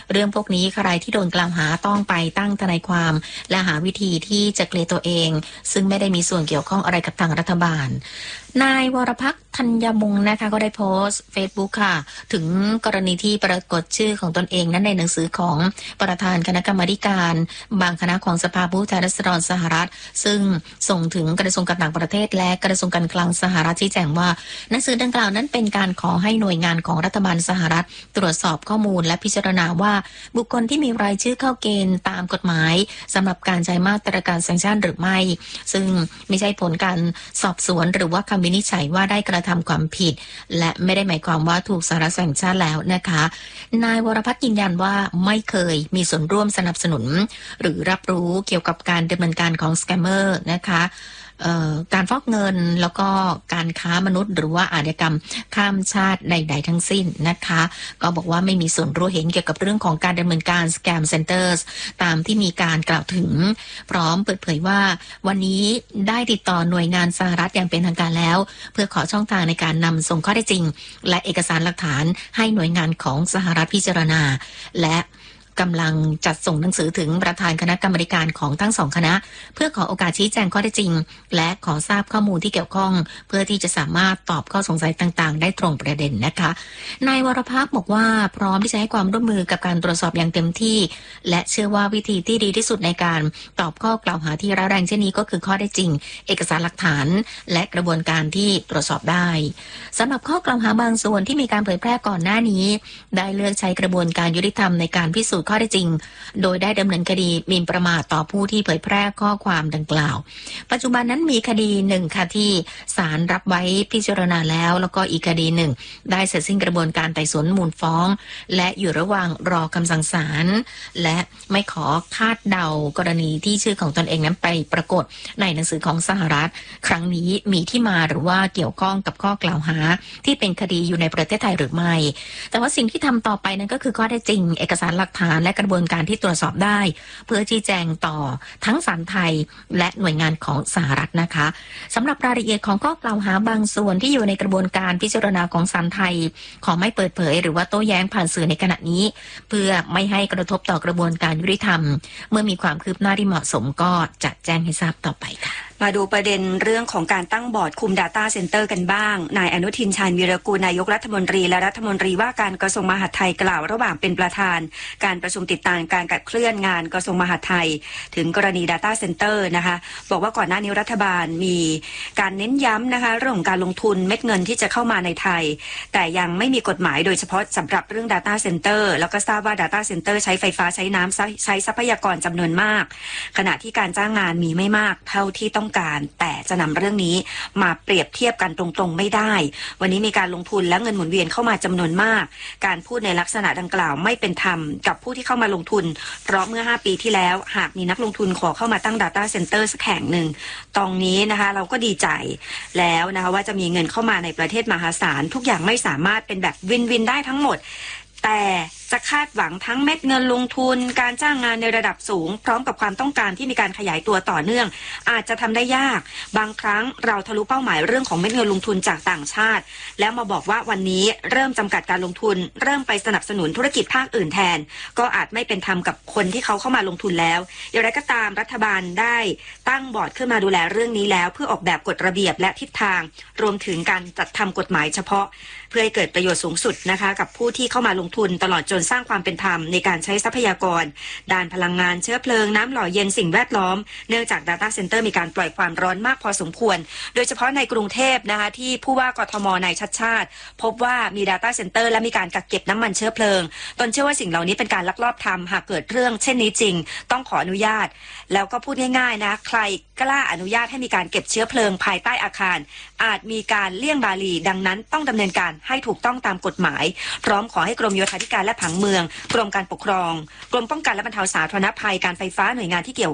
เรื่องพวกนี้ใครที่โดนกล่าวหาต้องไปตั้งทนายความและหาวิธีที่จะเคลียร์ตัวเองซึ่งไม่ได้มีส่วนเกี่ยวข้องอะไรกับทางรัฐบาลนายวรพักษ์ธัญมงนะคะก็ได้โพสต์ Facebook ค่ะถึงกรณีที่ปรากฏชื่อของตนเองนั้นในหนังสือของประธานคณะกรรมาการบางคณะของสภาผู้แทนราษฎรสหรัฐซึ่งส่งถึงกระทรวงการต่างประเทศและกระทรวงการคลังสหรัฐชี้แจงว่าหนังสือดังกล่าวนั้นเป็นการขอให้หน่วยงานของรัฐบาลสหรัฐตรวจสอบข้อมูลและพิจารณาว่าบุคคลที่มีรายชื่อเข้าเกณฑ์ตามกฎหมายสำหรับการใช้มาตรการแซงชั่นหรือไม่ซึ่งไม่ใช่ผลการสอบสวนหรือว่าคำวินิจฉัยว่าได้กระทำความผิดและไม่ได้หมายความว่าถูกสหรัฐแซงชั่นแล้วนะคะนายวรพัฒน์ยืนยันว่าไม่เคยมีส่วนร่วมสนับสนุนหรือรับรู้เกี่ยวกับการดำเนินการของสแกมเมอร์นะคะการฟอกเงินแล้วก็การค้ามนุษย์หรือว่าอาชญากรรมข้ามชาติใดๆทั้งสิ้นนะคะก็บอกว่าไม่มีส่วนรู้เห็นเกี่ยวกับเรื่องของการดำเนินการ Scam Centers ตามที่มีการกล่าวถึงพร้อมเปิดเผยว่าวันนี้ได้ติดต่อหน่วยงานสหรัฐอย่างเป็นทางการแล้วเพื่อขอช่องทางในการนำส่งข้อเท็จจริงและเอกสารหลักฐานให้หน่วยงานของสหรัฐพิจารณาและกำลังจัดส่งหนังสือถึงประธานคณะกรรมาการของทั้งสองคณะเพื่อขอโอกาสชี้แจงข้อเท็จจริงและขอทราบข้อมูลที่เกี่ยวข้องเพื่อที่จะสามารถตอบข้อสงสัยต่างๆได้ตรงประเด็นนะคะนายวรพักษ์บอกว่าพร้อมที่จะให้ความร่วมมือกับการตรวจสอบอย่างเต็มที่และเชื่อว่าวิธีที่ดีที่สุดในการตอบข้อกล่าวหาที่ร้ายแรงเช่นนี้ก็คือข้อเท็จจริงเอกสารหลักฐานและกระบวนการที่ตรวจสอบได้สำหรับข้อกล่าวหาบางส่วนที่มีการเผยแพร่ก่อนหน้านี้ได้เลือกใช้กระบวนการยุติธรรมในการพิสูจน์ข้อเท็จจริงโดยได้ดำเนินคดีหมิ่นประมาทต่อผู้ที่เผยแพร่ข้อความดังกล่าวปัจจุบันนั้นมีคดีหนึ่งค่ะที่ศาลรับไว้พิจารณาแล้วก็อีกคดีหนึ่งได้เสร็จสิ้นกระบวนการไต่สวนมูลฟ้องและอยู่ระหว่างรอคำสั่งศาลและไม่ขอคาดเดากรณีที่ชื่อของตนเองนั้นไปปรากฏในหนังสือของสหรัฐครั้งนี้มีที่มาหรือว่าเกี่ยวข้องกับข้อกล่าวหาที่เป็นคดีอยู่ในประเทศไทยหรือไม่แต่ว่าสิ่งที่ทำต่อไปนั้นก็คือข้อเท็จจริงเอกสารหลักฐานและกระบวนการที่ตรวจสอบได้เพื่อชี้แจงต่อทั้งศาลไทยและหน่วยงานของสหรัฐนะคะสำหรับรายละเอียดของข้อกล่าวหาบางส่วนที่อยู่ในกระบวนการพิจารณาของศาลไทยขอไม่เปิดเผยหรือว่าโต้แย้งผ่านสื่อในขณะนี้เพื่อไม่ให้กระทบต่อกระบวนการยุติธรรมเมื่อมีความคืบหน้าที่เหมาะสมก็จะแจ้งให้ทราบต่อไปค่ะมาดูประเด็นเรื่องของการตั้งบอร์ดคุม Data Center กันบ้างนายอนุทินชาญวีรกูลนายกรัฐมนตรีและรัฐมนตรีว่าการกระทรวงมหาดไทยกล่าวระหว่างเป็นประธานการประชุมติดตามการขับเคลื่อนงานกระทรวงมหาดไทยถึงกรณี Data Center นะคะบอกว่าก่อนหน้านี้รัฐบาลมีการเน้นย้ำนะคะเรื่องของการลงทุนเม็ดเงินที่จะเข้ามาในไทยแต่ยังไม่มีกฎหมายโดยเฉพาะสำหรับเรื่อง Data Center แล้วก็ทราบว่า Data Center ใช้ไฟฟ้าใช้น้ำใช้ทรัพยากรจำนวนมากขณะที่การจ้างงานมีไม่มากเท่าที่ต้องการแต่จะนำเรื่องนี้มาเปรียบเทียบกันตรงๆไม่ได้วันนี้มีการลงทุนและเงินหมุนเวียนเข้ามาจำนวนมากการพูดในลักษณะดังกล่าวไม่เป็นธรรมกับผู้ที่เข้ามาลงทุนเพราะเมื่อ5ปีที่แล้วหากมีนักลงทุนขอเข้ามาตั้ง Data Center สักแห่งหนึ่งตรงนี้นะคะเราก็ดีใจแล้วนะคะว่าจะมีเงินเข้ามาในประเทศมหาศาลทุกอย่างไม่สามารถเป็นแบบวินวินได้ทั้งหมดแต่จะคาดหวังทั้งเม็ดเงินลงทุนการจ้างงานในระดับสูงพร้อมกับความต้องการที่มีการขยายตัวต่อเนื่องอาจจะทำได้ยากบางครั้งเราทะลุเป้าหมายเรื่องของเม็ดเงินลงทุนจากต่างชาติแล้วมาบอกว่าวันนี้เริ่มจำกัดการลงทุนเริ่มไปสนับสนุนธุรกิจภาคอื่นแทนก็อาจไม่เป็นธรรมกับคนที่เขาเข้ามาลงทุนแล้วอย่างไรก็ตามรัฐบาลได้ตั้งบอร์ดขึ้นมาดูแลเรื่องนี้แล้วเพื่อออกแบบกฎระเบียบและทิศทางรวมถึงการจัดทำกฎหมายเฉพาะเพื่อให้เกิดประโยชน์สูงสุดนะคะกับผู้ที่เข้ามาลงทุนตลอดจนสร้างความเป็นธรรมในการใช้ทรัพยากรด้านพลังงานเชื้อเพลิงน้ำหล่อเย็นสิ่งแวดล้อมเนื่องจาก Data Center มีการปล่อยความร้อนมากพอสมควรโดยเฉพาะในกรุงเทพนะคะที่ผู้ว่ากทมนายชัชชาติพบว่ามี Data Center และมีการกักเก็บน้ำมันเชื้อเพลิงตนเชื่อว่าสิ่งเหล่านี้เป็นการลักลอบทำหากเกิดเรื่องเช่นนี้จริงต้องขออนุญาตแล้วก็พูดง่ายๆนะใครกล้าอนุญาตให้มีการเก็บเชื้อเพลิงภายใต้อาคารอาจมีการเลี่ยงบาลีดังนั้นต้องดำเนินการให้ถูกต้องตามกฎหมายพร้อมขอให้กรมโยธาธิการและผังเมืองกรมการปกครองกรมป้องกันและบรรเทาสาธารณภัยการไฟฟ้าหน่วยงานที่เกี่ยว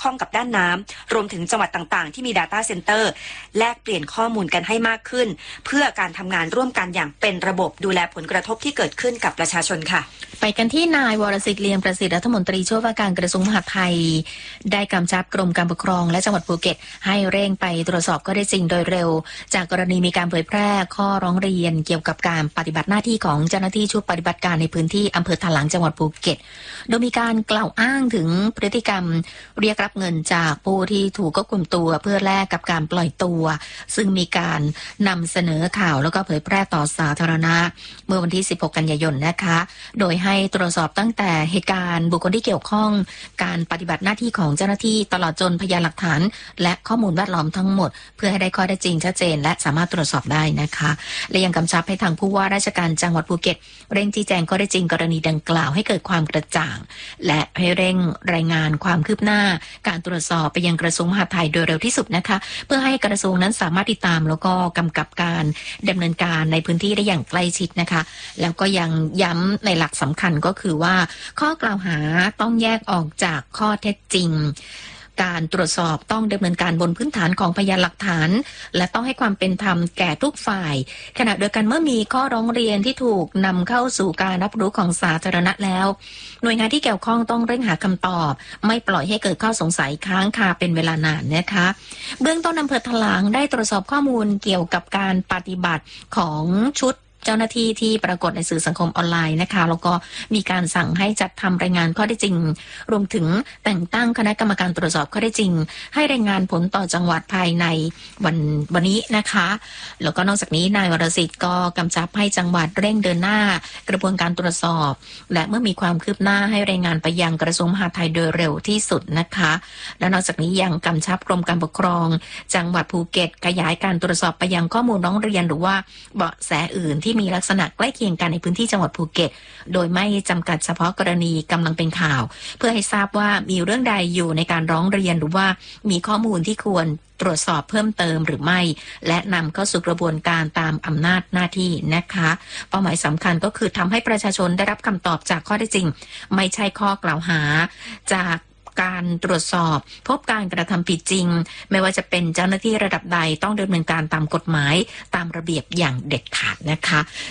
ข้องกับด้านน้ำรวมถึงจังหวัดต่างๆที่มี Data Center แลกเปลี่ยนข้อมูลกันให้มากขึ้นเพื่อการทำงานร่วมกันอย่างเป็นระบบดูแลผลกระทบที่เกิดขึ้นกับประชาชนค่ะไปกันที่นายวรสิทธิ์เลียมประสิทธิ์รัฐมนตรีช่วยว่าการกระทรวงมหาดไทยได้กำชับกรมการปกครองและจังหวัดภูเก็ตให้เร่งไปตรวจสอบข้อเท็จจริงโดยเร็วจากกรณีมีการเผยแพร่ข้อร้องเรียนเกี่ยวกับการปฏิบัติหน้าที่ของเจ้าหน้าที่ชุดปฏิบัติการในพื้นที่อำเภอถลางจังหวัดภูเก็ตโดยมีการกล่าวอ้างถึงพฤติกรรมเรียกรับเงินจากผู้ที่ถูกควบคุมตัวเพื่อแลกกับการปล่อยตัวซึ่งมีการนำเสนอข่าวแล้วก็เผยแพร่ต่อสาธารณะเมื่อวันที่16กันยายนนะคะโดยให้ตรวจสอบตั้งแต่เหตุการณ์บุคคลที่เกี่ยวข้องการปฏิบัติหน้าที่ของเจ้าหน้าที่ตลอดจนพยานหลักฐานและข้อมูลแวดล้อมทั้งหมดเพื่อให้ได้ข้อเท็จจริงชัดเจนและสามารถตรวจสอบได้นะคะและยังกำชับให้ทางผู้ว่าราชการจังหวัดภูเก็ตเร่งชี้แจงข้อเท็จจริงกรณีดังกล่าวให้เกิดความกระจ่างและให้เร่งรายงานความคืบหน้าการตรวจสอบไปยังกระทรวงมหาดไทยโดยเร็วที่สุดนะคะเพื่อให้กระทรวงนั้นสามารถติดตามแล้วก็กำกับการดำเนินการในพื้นที่ได้อย่างใกล้ชิดนะคะแล้วก็ยังย้ำในหลักสำคัญก็คือว่าข้อกล่าวหาต้องแยกออกจากข้อเท็จจริงการตรวจสอบต้องดำเนินการบนพื้นฐานของพยานหลักฐานและต้องให้ความเป็นธรรมแก่ทุกฝ่ายขณะเดียวกันเมื่อมีข้อร้องเรียนที่ถูกนำเข้าสู่การรับรู้ของสาธารณะแล้วหน่วยงานที่เกี่ยวข้องต้องเร่งหาคำตอบไม่ปล่อยให้เกิดข้อสงสัยค้างคาเป็นเวลานานนะคะเบื้องต้นอำเภอถลางได้ตรวจสอบข้อมูลเกี่ยวกับการปฏิบัติของชุดเจ้าหน้าที่ที่ปรากฏในสื่อสังคมออนไลน์นะคะแล้วก็มีการสั่งให้จัดทำรายงานข้อเท็จจริงรวมถึงแต่งตั้งคณะกรรมการตรวจสอบข้อเท็จจริงให้รายงานผลต่อจังหวัดภายในวันนี้นะคะแล้วก็นอกจากนี้นายวรสิทธิ์ก็กำชับให้จังหวัดเร่งเดินหน้ากระบวนการตรวจสอบและเมื่อมีความคืบหน้าให้รายงานไปยังกระทรวงมหาดไทยโดยเร็วที่สุดนะคะและนอกจากนี้ยังกำชับกรมการปกครองจังหวัดภูเก็ตขยายการตรวจสอบไปยังข้อมูลร้องเรียนหรือว่าเบาะแสอื่นที่มีลักษณะใกล้เคียงกันในพื้นที่จังหวัดภูเก็ตโดยไม่จำกัดเฉพาะกรณีกำลังเป็นข่าวเพื่อให้ทราบว่ามีเรื่องใดอยู่ในการร้องเรียนหรือว่ามีข้อมูลที่ควรตรวจสอบเพิ่มเติมหรือไม่และนำเข้าสู่กระบวนการตามอำนาจหน้าที่นะคะเป้าหมายสำคัญก็คือทำให้ประชาชนได้รับคำตอบจากข้อเท็จจริงไม่ใช่ข้อกล่าวหาจากการตรวจสอบพบการกระทำผิดจริงไม่ว่าจะเป็นเจ้าหน้าที่ระดับใดต้องดำเนินการตามกฎหมายตามระเบียบอย่างเด็ดขาดนะคะ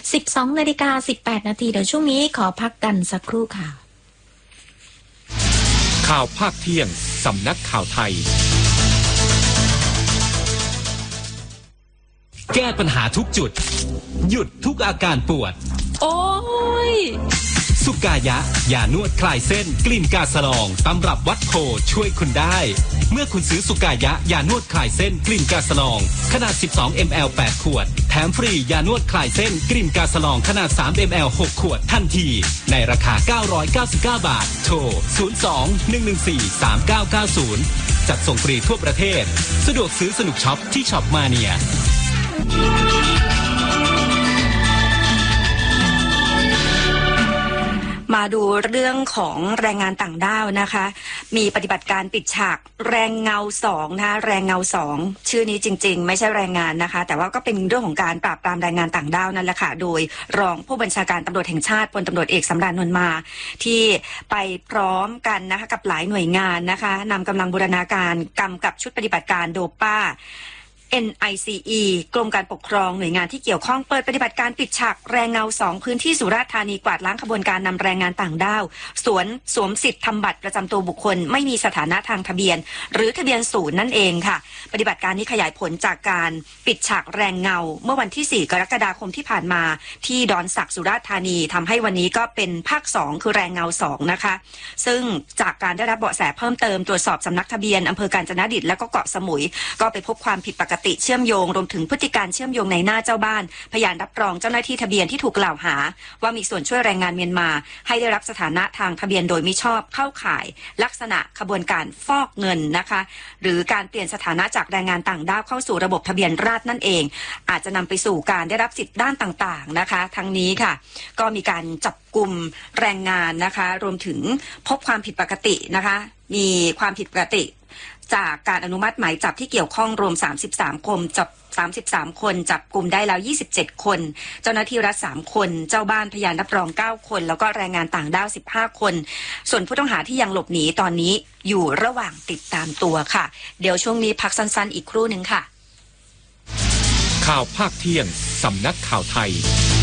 12:18 นาทีเดี๋ยวช่วงนี้ขอพักกันสักครู่ค่ะข่าวภาคเที่ยงสำนักข่าวไทยแก้ปัญหาทุกจุดหยุดทุกอาการปวดโอ้ยสุกายะยานวดคลายเส้นกลิ่นกาสลองตำรับวัดโพช่วยคุณได้เมื่อคุณซื้อสุกายะยานวดคลายเส้นกลิ่นกาสลองขนาด12 ml 8 ขวดแถมฟรียานวดคลายเส้นกลิ่นกาสลองขนาด3 ml 6 ขวดทันทีในราคา999 บาทโทร02-114-3990จัดส่งฟรีทั่วประเทศสะดวกซื้อสนุกช็อปที่ช็อปมาเนียมาดูเรื่องของแรงงานต่างด้าวนะคะมีปฏิบัติการปิดฉากแรงเงา2นะคะแรงเงา2ชื่อนี้จริงๆไม่ใช่แรงงานนะคะแต่ว่าก็เป็นเรื่องของการปราบปรามแรงงานต่างด้าวนั่นแหละค่ะโดยรองผู้บัญชาการตำรวจแห่งชาติพลตำรวจเอกสำราญ นวลมาที่ไปพร้อมกันนะคะกับหลายหน่วยงานนะคะนำกำลังบูรณาการกำกับชุดปฏิบัติการโดป้าNICE กรมการปกครองหน่วยงานที่เกี่ยวข้องเปิดปฏิบัติการปิดฉากแรงเงา2พื้นที่สุราษฎร์ธานีกวาดล้างขบวนการนำแรงงานต่างด้าวสวมสิทธิ์ทำบัตรประจำตัวบุคคลไม่มีสถานะทางทะเบียนหรือทะเบียนศูนย์นั่นเองค่ะปฏิบัติการนี้ขยายผลจากการปิดฉากแรงเงาเมื่อวันที่4 กรกฎาคมที่ผ่านมาที่ดอนสักสุราษฎร์ธานีทำให้วันนี้ก็เป็นภาค2คือแรงเงา2นะคะซึ่งจากการได้รับเบาะแสเพิ่มเติมตรวจสอบสำนักทะเบียนอำเภอกาญจนดิตและก็เกาะสมุยก็ไปพบความผิดปกติเชื่อมโยงรวมถึงพฤติการเชื่อมโยงในหน้าเจ้าบ้านพยานรับรองเจ้าหน้าที่ทะเบียนที่ถูกกล่าวหาว่ามีส่วนช่วยแรงงานเมียนมาให้ได้รับสถานะทางทะเบียนโดยมิชอบเข้าข่ายลักษณะขบวนการฟอกเงินนะคะหรือการเปลี่ยนสถานะจากแรงงานต่างด้าวเข้าสู่ระบบทะเบียนราษฎร์นั่นเองอาจจะนำไปสู่การได้รับสิทธิด้านต่างๆนะคะทั้งนี้ค่ะก็มีการจับกลุ่มแรงงานนะคะรวมถึงพบความผิดปกตินะคะมีความผิดปกติจากการอนุมัติหมายจับที่เกี่ยวข้องรวม33 คนจับกลุ่มได้แล้ว27 คนเจ้าหน้าที่รัฐ3 คนเจ้าบ้านพยานรับรอง9 คนแล้วก็แรงงานต่างด้าว15 คนส่วนผู้ต้องหาที่ยังหลบหนีตอนนี้อยู่ระหว่างติดตามตัวค่ะเดี๋ยวช่วงนี้พักสั้นๆอีกครู่หนึ่งค่ะข่าวภาคเที่ยงสำนักข่าวไทย